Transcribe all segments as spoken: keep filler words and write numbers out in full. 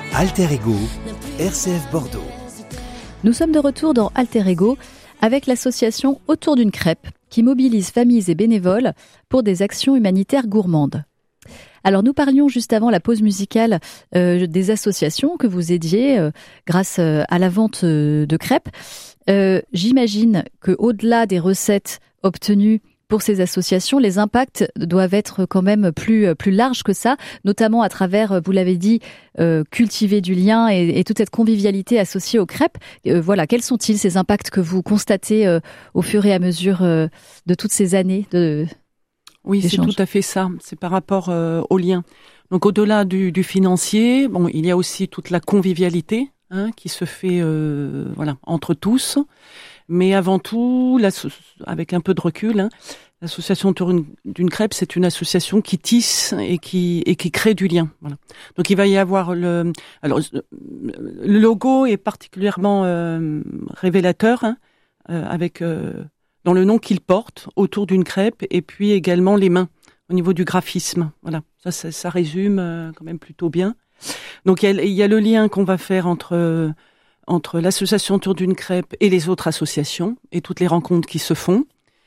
Alter Ego, R C F Bordeaux. Nous sommes de retour dans Alter Ego avec l'association Autour d'une crêpe qui mobilise familles et bénévoles pour des actions humanitaires gourmandes. Alors nous parlions juste avant la pause musicale euh, des associations que vous aidiez euh, grâce euh, à la vente euh, de crêpes. Euh, j'imagine qu'au-delà des recettes obtenues pour ces associations, les impacts doivent être quand même plus plus larges que ça, notamment à travers, vous l'avez dit, euh, cultiver du lien et, et toute cette convivialité associée aux crêpes. Euh, voilà, quels sont-ils ces impacts que vous constatez euh, au fur et à mesure euh, de toutes ces années de Oui, d'échange. C'est tout à fait ça. C'est par rapport euh, au lien. Donc au-delà du, du financier, bon, il y a aussi toute la convivialité hein, qui se fait euh, voilà entre tous. Mais avant tout, avec un peu de recul, hein, l'association Autour d'une crêpe, c'est une association qui tisse et qui et qui crée du lien. Voilà. Donc il va y avoir le, alors le logo est particulièrement euh, révélateur hein, euh, avec euh, dans le nom qu'il porte, Autour d'une crêpe, et puis également les mains au niveau du graphisme. Voilà, ça ça, ça résume euh, quand même plutôt bien. Donc il y a, il y a le lien qu'on va faire entre euh, entre l'association Autour d'une crêpe et les autres associations et toutes les rencontres qui se font.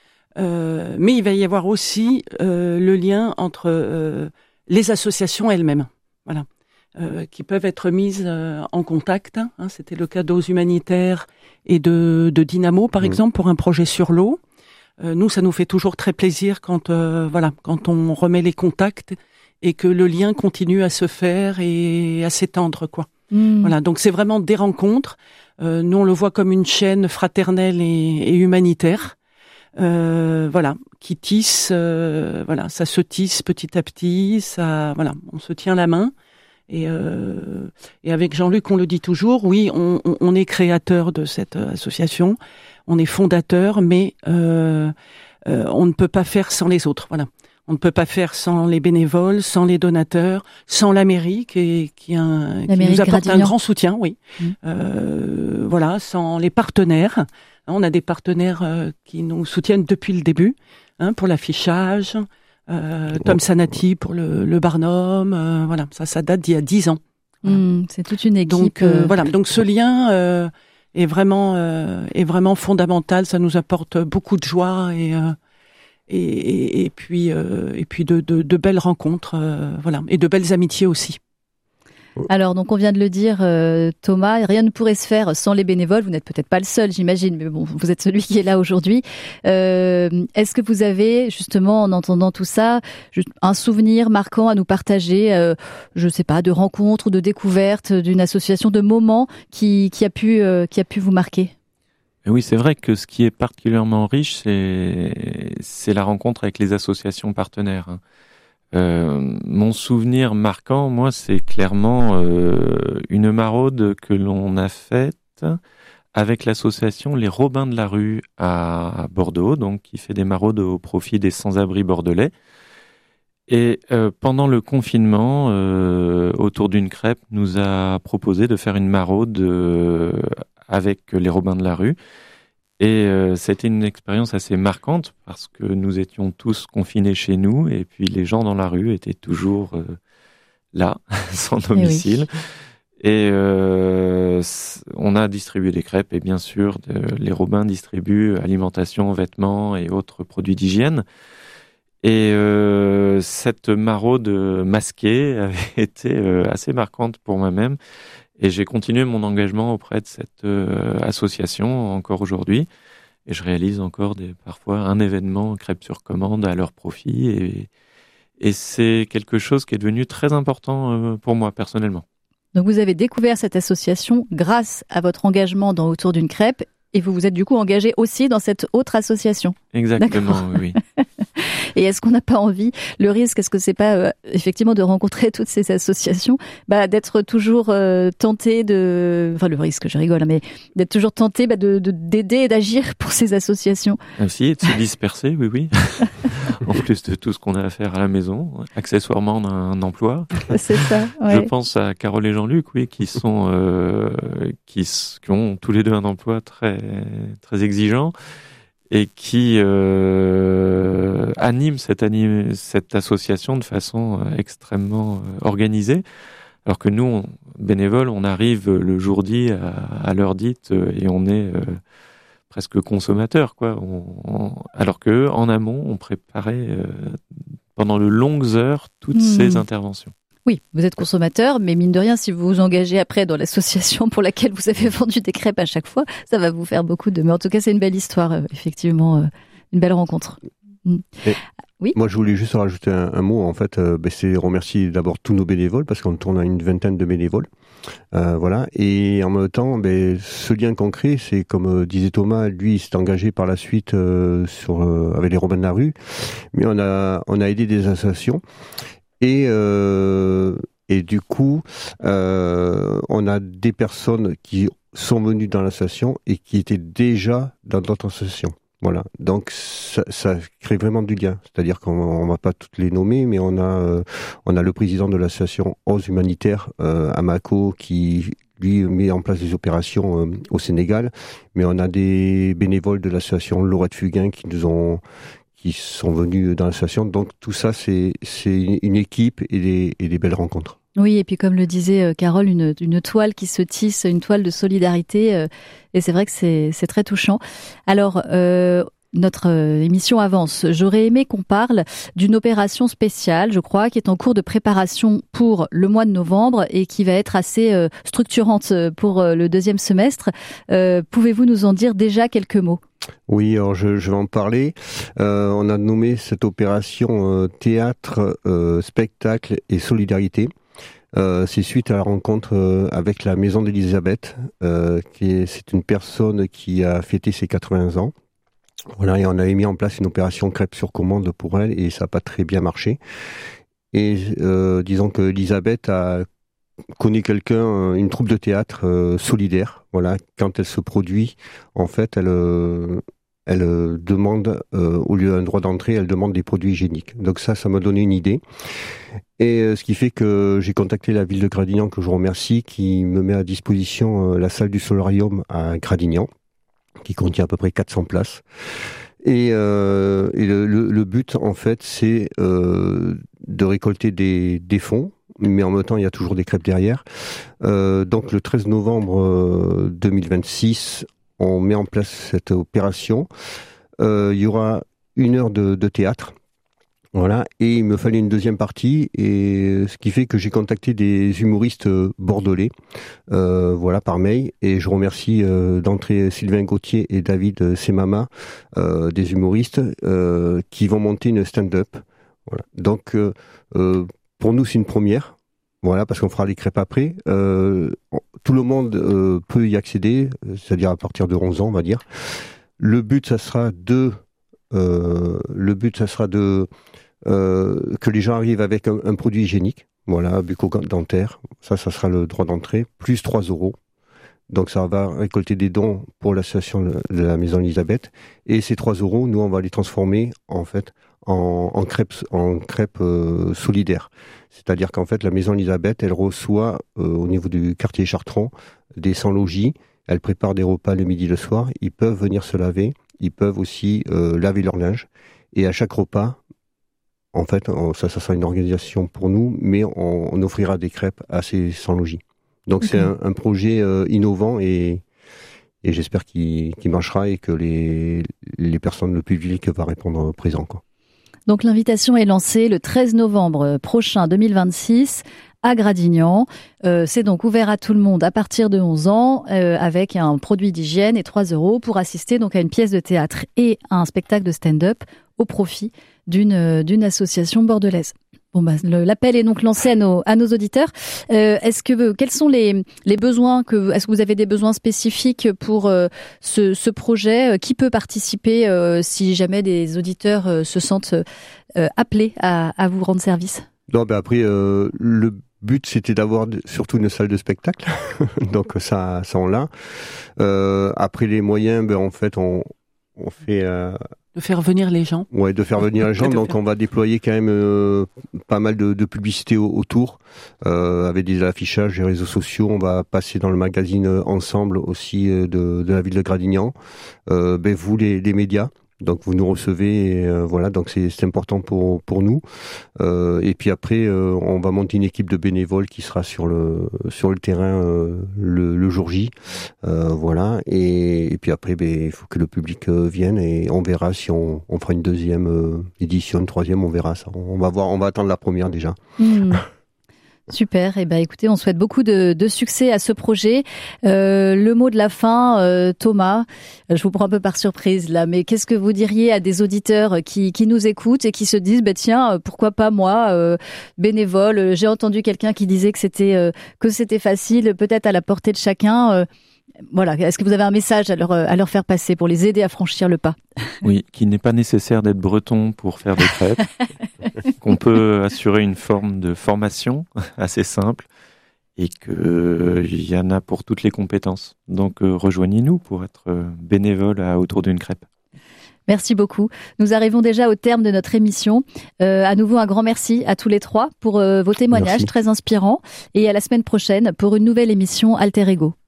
Euh, mais il va y avoir aussi euh, le lien entre euh, les associations elles-mêmes, voilà, euh, qui peuvent être mises euh, en contact. Hein, c'était le cas d'Eaux Humanitaires et de, de Dynamo, par mmh. exemple, pour un projet sur l'eau. Euh, nous, ça nous fait toujours très plaisir quand, euh, voilà, quand on remet les contacts et que le lien continue à se faire et à s'étendre, quoi. Mmh. Voilà, donc c'est vraiment des rencontres. Euh, nous, on le voit comme une chaîne fraternelle et, et humanitaire. Euh, voilà, qui tisse. Euh, voilà, ça se tisse petit à petit. Ça, voilà, on se tient la main. Et, euh, et avec Jean-Luc, on le dit toujours. Oui, on, on, on est créateur de cette association. On est fondateur, mais euh, euh, on ne peut pas faire sans les autres. Voilà. On ne peut pas faire sans les bénévoles, sans les donateurs, sans la mairie qui, qui, un, qui nous apporte un grand soutien, oui. Mmh. Euh, voilà, sans les partenaires. On a des partenaires euh, qui nous soutiennent depuis le début, hein, pour l'affichage. Euh, Tom Sanati pour le, le Barnum. Euh, voilà, ça, ça date d'il y a dix ans. Voilà. Mmh, c'est toute une équipe. Donc euh, voilà, donc ce lien euh, est vraiment euh, est vraiment fondamental. Ça nous apporte beaucoup de joie et euh, Et, et, et puis, euh, et puis de, de, de belles rencontres, euh, voilà, et de belles amitiés aussi. Alors, donc, on vient de le dire, euh, Thomas, rien ne pourrait se faire sans les bénévoles. Vous n'êtes peut-être pas le seul, j'imagine, mais bon, vous êtes celui qui est là aujourd'hui. Euh, est-ce que vous avez, justement, en entendant tout ça, un souvenir marquant à nous partager, euh, je ne sais pas, de rencontres ou de découvertes d'une association, de moments qui, qui a pu, euh, qui a pu vous marquer ? Oui, c'est vrai que ce qui est particulièrement riche, c'est, c'est la rencontre avec les associations partenaires. Euh, mon souvenir marquant, moi, c'est clairement euh, une maraude que l'on a faite avec l'association Les Robins de la Rue à Bordeaux, donc qui fait des maraudes au profit des sans-abri bordelais. Et euh, pendant le confinement, euh, Autour d'une crêpe nous a proposé de faire une maraude euh, avec les Robins de la Rue. Et euh, c'était une expérience assez marquante parce que nous étions tous confinés chez nous et puis les gens dans la rue étaient toujours euh, là, sans domicile. Et, oui. et euh, on a distribué des crêpes et bien sûr, de, les Robins distribuent alimentation, vêtements et autres produits d'hygiène. Et euh, cette maraude masquée avait été euh, assez marquante pour moi-même. Et j'ai continué mon engagement auprès de cette euh, association encore aujourd'hui. Et je réalise encore des, parfois un événement crêpes sur commande à leur profit. Et, et c'est quelque chose qui est devenu très important euh, pour moi personnellement. Donc vous avez découvert cette association grâce à votre engagement dans Autour d'une crêpe. Et vous vous êtes du coup engagé aussi dans cette autre association. Exactement, D'accord. oui. Et est-ce qu'on n'a pas envie, le risque, est-ce que c'est pas euh, effectivement de rencontrer toutes ces associations, bah, d'être toujours euh, tenté de, enfin le risque, je rigole, mais d'être toujours tenté bah, de, de d'aider et d'agir pour ces associations. Aussi, et de se disperser, oui, oui. En plus de tout ce qu'on a à faire à la maison, accessoirement on a un emploi. C'est ça. Ouais. Je pense à Carole et Jean-Luc, oui, qui sont, euh, qui, qui ont tous les deux un emploi très, très exigeant. Et qui euh, anime cette, anime cette association de façon euh, extrêmement euh, organisée. Alors que nous, on, bénévoles, on arrive le jour dit à, à l'heure dite et on est euh, presque consommateur, quoi. On, on, alors que en amont, on préparait euh, pendant de longues heures toutes mmh. ces interventions. Oui, vous êtes consommateur, mais mine de rien, si vous vous engagez après dans l'association pour laquelle vous avez vendu des crêpes à chaque fois, ça va vous faire beaucoup de... Mais en tout cas, c'est une belle histoire, euh, effectivement, euh, une belle rencontre. Mm. Oui. Moi, je voulais juste rajouter un, un mot. En fait, euh, ben, c'est remercier d'abord tous nos bénévoles, parce qu'on tourne à une vingtaine de bénévoles. Euh, voilà. Et en même temps, ben, ce lien qu'on crée, c'est comme euh, disait Thomas, lui, il s'est engagé par la suite euh, sur, euh, avec les Robins de la rue. Mais on a, on a aidé des associations. Et, euh, et du coup, euh, on a des personnes qui sont venues dans l'association et qui étaient déjà dans d'autres associations. Voilà. Donc, ça, ça crée vraiment du lien. C'est-à-dire qu'on on va pas toutes les nommer, mais on a, euh, on a le président de l'association Ose Humanitaire, euh, à Mako, qui lui met en place des opérations euh, au Sénégal. Mais on a des bénévoles de l'association Laurette Fugain qui nous ont qui sont venus dans l'association. Donc tout ça, c'est, c'est une équipe et des, et des belles rencontres. Oui, et puis comme le disait Carole, une, une toile qui se tisse, une toile de solidarité. Euh, et c'est vrai que c'est, c'est très touchant. Alors, euh, notre émission avance. J'aurais aimé qu'on parle d'une opération spéciale, je crois, qui est en cours de préparation pour le mois de novembre et qui va être assez euh, structurante pour euh, le deuxième semestre. Euh, pouvez-vous nous en dire déjà quelques mots ? Oui, alors je, je vais en parler. Euh, on a nommé cette opération euh, théâtre, euh, spectacle et solidarité. Euh, c'est suite à la rencontre euh, avec la Maison d'Elisabeth, euh, qui est, c'est une personne qui a fêté ses quatre-vingts ans. Voilà, et on avait mis en place une opération crêpes sur commande pour elle et ça n'a pas très bien marché. Et euh, disons que Elisabeth a connaît quelqu'un, une troupe de théâtre euh, solidaire. Voilà, quand elle se produit, en fait, elle euh, elle euh, demande euh, au lieu d'un droit d'entrée, elle demande des produits hygiéniques. Donc ça, ça m'a donné une idée. Et euh, ce qui fait que j'ai contacté la ville de Gradignan, que je remercie, qui me met à disposition euh, la salle du solarium à Gradignan, qui contient à peu près quatre cents places. Et, euh, et le, le, le but, en fait, c'est euh, de récolter des, des fonds, mais en même temps, il y a toujours des crêpes derrière. Euh, donc, le treize novembre euh, deux mille vingt-six, on met en place cette opération. Euh, il y aura une heure de, de théâtre. Voilà, et il me fallait une deuxième partie, et ce qui fait que j'ai contacté des humoristes bordelais, euh, voilà, par mail, et je remercie euh, d'entrée Sylvain Gauthier et David Semama, euh, des humoristes, euh, qui vont monter une stand-up. Voilà. Donc, euh, euh, pour nous, c'est une première, voilà, parce qu'on fera les crêpes après. Euh, tout le monde euh, peut y accéder, c'est-à-dire à partir de onze ans, on va dire. Le but, ça sera de... Euh, le but, ça sera de euh, que les gens arrivent avec un, un produit hygiénique, voilà, bucco-dentaire. Ça, ça sera le droit d'entrée, plus trois euros. Donc, ça va récolter des dons pour l'association de la Maison Elisabeth. Et ces trois euros, nous, on va les transformer, en fait, en, en crêpes, en crêpes euh, solidaires. C'est-à-dire qu'en fait, la Maison Elisabeth, elle reçoit, euh, au niveau du quartier Chartrons, des sans-logis. Elle prépare des repas le midi et le soir. Ils peuvent venir se laver. Ils peuvent aussi euh, laver leur linge. Et à chaque repas, en fait, on, ça, ça sera une organisation pour nous, mais on, on offrira des crêpes à ces sans-logis. Donc, okay. C'est un, un projet euh, innovant et, et j'espère qu'il, qu'il marchera et que les, les personnes, le public va répondre présent, quoi. Donc, l'invitation est lancée le treize novembre prochain deux mille vingt-six à Gradignan. Euh, c'est donc ouvert à tout le monde à partir de onze ans, euh, avec un produit d'hygiène et trois euros pour assister donc à une pièce de théâtre et à un spectacle de stand-up au profit d'une, d'une association bordelaise. Bon, bah, le, l'appel est donc lancé à nos, à nos auditeurs. Euh, est-ce que, quels sont les, les besoins que, est-ce que vous avez des besoins spécifiques pour euh, ce, ce projet? Qui peut participer euh, si jamais des auditeurs euh, se sentent euh, appelés à, à vous rendre service? Non, ben après, euh, le but, c'était d'avoir surtout une salle de spectacle. Donc, ça, ça on l'a. Euh, après, les moyens, ben, en fait, on, on fait... Euh, de faire venir les gens. Ouais, de faire venir les gens. Donc, on va déployer quand même euh, pas mal de, de publicité autour, euh, avec des affichages, des réseaux sociaux. On va passer dans le magazine Ensemble aussi euh, de, de la ville de Gradignan. Euh, ben, vous, les, les médias. Donc vous nous recevez, et, euh, voilà, donc c'est, c'est important pour pour nous. Euh, et puis après, euh, on va monter une équipe de bénévoles qui sera sur le sur le terrain euh, le, le jour J, euh, voilà. Et, et puis après, ben il faut que le public euh, vienne et on verra si on, on fera une deuxième euh, édition, une troisième, on verra ça. On va voir, on va attendre la première déjà. Mmh. Super. Et eh ben, écoutez, on souhaite beaucoup de, de succès à ce projet. Euh, le mot de la fin, euh, Thomas. Je vous prends un peu par surprise là, mais qu'est-ce que vous diriez à des auditeurs qui, qui nous écoutent et qui se disent, bah tiens, pourquoi pas moi, euh, bénévole. J'ai entendu quelqu'un qui disait que c'était euh, que c'était facile, peut-être à la portée de chacun. Euh, Voilà, est-ce que vous avez un message à leur, à leur faire passer pour les aider à franchir le pas ? Oui, qu'il n'est pas nécessaire d'être breton pour faire des crêpes, qu'on peut assurer une forme de formation assez simple et qu'il y en a pour toutes les compétences. Donc euh, rejoignez-nous pour être euh, bénévole à autour d'une crêpe. Merci beaucoup. Nous arrivons déjà au terme de notre émission. Euh, à nouveau, un grand merci à tous les trois pour euh, vos témoignages merci. Très inspirants. Et à la semaine prochaine pour une nouvelle émission Alter Ego.